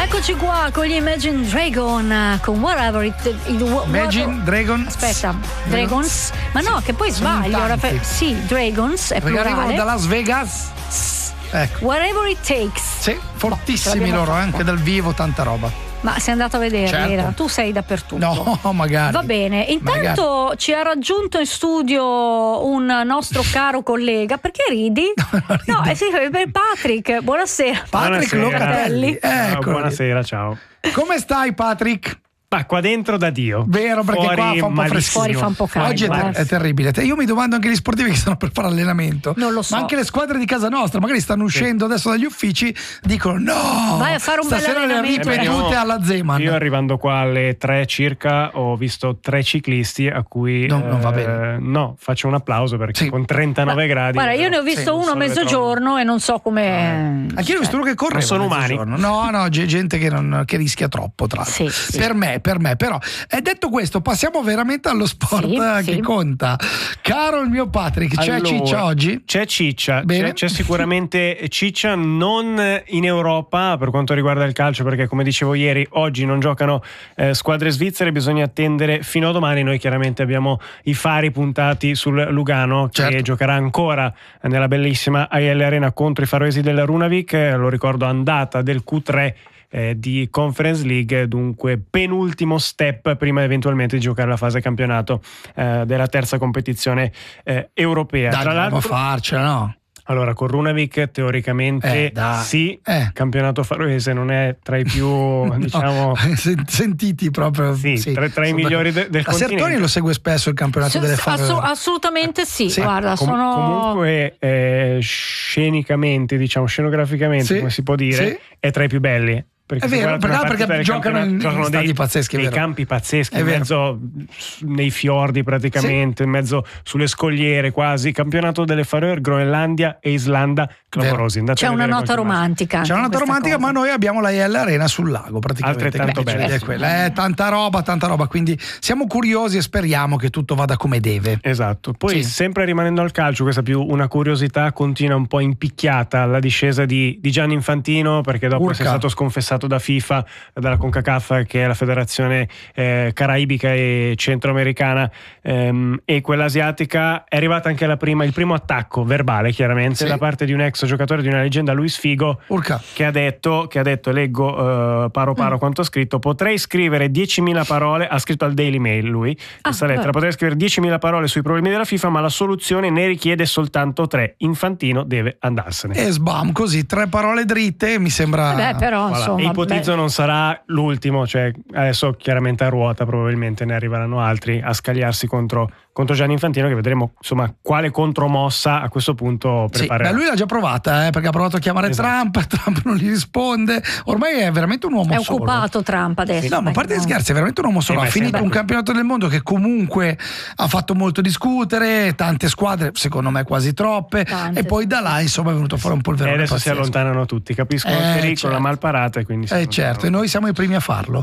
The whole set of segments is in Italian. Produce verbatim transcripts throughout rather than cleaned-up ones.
Eccoci qua con gli Imagine Dragon, con Whatever It, it Imagine Dragon. Aspetta, Dragons. Ma no, che poi sbaglio. Ora fe- sì, Dragons è perché plurale. arrivano da Las Vegas. Ecco. Whatever It Takes. Sì, fortissimi loro, anche dal vivo, tanta roba. Ma sei andato a vedere, certo. Era? Tu sei dappertutto. No, magari. Va bene, intanto magari. Ci ha raggiunto in studio un nostro caro collega. Perché ridi? No, no eh sì, per Patrick. Buonasera. Patrick Locatelli. Ecco. Buonasera, ciao. Come stai, Patrick? Ma qua dentro da Dio. Vero, perché fuori qua fa un po' freschino. Fuori fa un po' caldo. Oggi è, ter- è terribile. Io mi domando anche gli sportivi che stanno per fare allenamento. Non lo so. Ma anche le squadre di casa nostra, magari stanno uscendo sì. adesso dagli uffici, dicono no. Vai a fare un stasera bel allenamento. le ripetute alla Zeman. Io arrivando qua alle tre circa ho visto tre ciclisti a cui no, non va eh, bene. No, faccio un applauso perché sì. con trentanove ma, gradi. Guarda, io ne ho visto sì, uno a mezzogiorno e non so come. Eh. Anche io ho visto uno che corre. Sono umani. No, no, c'è gente che, non, che rischia troppo, tra l'altro. Sì, sì. Per me, per me, però. E detto questo, passiamo veramente allo sport sì, che sì. conta. Caro il mio Patrick, c'è allora, Ciccia oggi? C'è Ciccia, c'è, c'è sicuramente Ciccia, non in Europa per quanto riguarda il calcio, perché come dicevo ieri, oggi non giocano eh, squadre svizzere, bisogna attendere fino a domani. Noi chiaramente abbiamo i fari puntati sul Lugano, certo. che giocherà ancora nella bellissima A I L Arena contro i faroesi del Runavik, lo ricordo andata del Q tre Eh, di Conference League, dunque penultimo step prima eventualmente di giocare la fase campionato eh, della terza competizione eh, europea. Dai, Tra l'altro farcela, no? Allora, con Runavik teoricamente eh, sì, eh. campionato faroese non è tra i più diciamo no, sentiti proprio sì, sì. tra, tra i migliori de, del la continente. Sertoni lo segue spesso il campionato S- delle faroese. Assu- assolutamente sì, sì. guarda, Com- sono comunque eh, scenicamente, diciamo scenograficamente, sì. come si può dire, sì. è tra i più belli. Perché è vero, perché, perché giocano in, giocano in stadi dei, pazzeschi, dei vero. campi pazzeschi, è in vero. mezzo nei fiordi praticamente, sì. in mezzo sulle scogliere quasi. Campionato delle Faroe, Groenlandia e Islanda, clamorosi. C'è una nota romantica. C'è una nota romantica, cosa. Ma noi abbiamo la I L Arena sul lago praticamente. Altrettanto beh, bello. È quella. È tanta roba, tanta roba, quindi siamo curiosi e speriamo che tutto vada come deve. Esatto. Poi sì. sempre rimanendo al calcio, questa più una curiosità, continua un po' impicchiata la discesa di, di Gianni Infantino, perché dopo Urca. è stato sconfessato da FIFA, dalla CONCACAF, che è la federazione eh, caraibica e centroamericana, ehm, e quella asiatica, è arrivata anche la prima, il primo attacco verbale chiaramente, sì. da parte di un ex giocatore, di una leggenda, Luis Figo, Urca. che ha detto, che ha detto leggo uh, paro paro mm. quanto ha scritto: potrei scrivere diecimila parole, ha scritto al Daily Mail lui, questa ah, lettera, beh. potrei scrivere diecimila parole sui problemi della FIFA, ma la soluzione ne richiede soltanto tre: Infantino deve andarsene. E sbam, così, tre parole dritte, mi sembra. Beh, però, voilà. insomma, e ipotizzo beh. non sarà l'ultimo, cioè adesso chiaramente a ruota probabilmente ne arriveranno altri a scagliarsi contro, contro Gianni Infantino, che vedremo insomma quale contromossa a questo punto preparerà. Sì, beh, lui l'ha già provata, eh, perché ha provato a chiamare esatto. Trump, Trump non gli risponde, ormai è veramente un uomo è solo. È occupato Trump adesso. Sì, no, ma a parte gli scherzi, è veramente un uomo solo, ha finito un campionato del mondo che comunque ha fatto molto discutere, tante squadre, secondo me quasi troppe, tante. E poi da là insomma è venuto fuori un polverone. E adesso pazzesco. si allontanano tutti, capiscono il eh, pericolo, certo. la malparata, e quindi eh certo, e noi siamo i primi a farlo.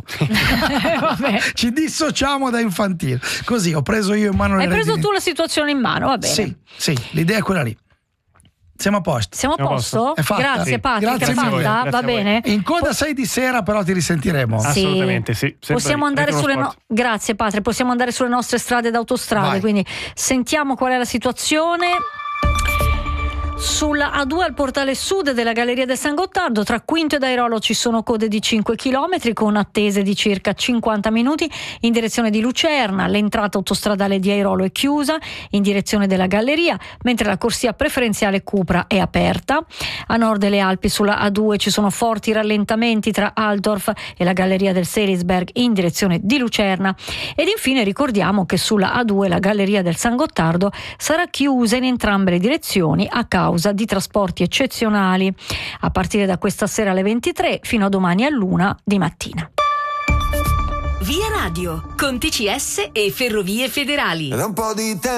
Vabbè. Ci dissociamo da Infantino. Così ho preso io in mano. Hai le preso redini. tu la situazione in mano, va bene. Sì, sì, l'idea è quella lì. Siamo a posto. Siamo a posto? È fatta. Grazie sì. Patrick, Grazie è fatta? Grazie va bene. In coda sei di sera, però ti risentiremo. Sì. Assolutamente sì. Possiamo andare sulle no- Grazie Patrick, possiamo andare sulle nostre strade ed autostrade, Vai. Quindi sentiamo qual è la situazione. Sulla A due al portale sud della Galleria del San Gottardo, tra Quinto ed Airolo ci sono code di cinque chilometri con attese di circa cinquanta minuti in direzione di Lucerna. L'entrata autostradale di Airolo è chiusa in direzione della Galleria, mentre la corsia preferenziale Cupra è aperta. A nord delle Alpi sulla A due ci sono forti rallentamenti tra Altdorf e la Galleria del Selisberg in direzione di Lucerna. Ed infine ricordiamo che sulla A due la Galleria del San Gottardo sarà chiusa in entrambe le direzioni a causa di trasporti eccezionali a partire da questa sera alle ventitré fino a domani all'una di mattina. Via Radio con T C S e Ferrovie Federali. Da un po' di tempo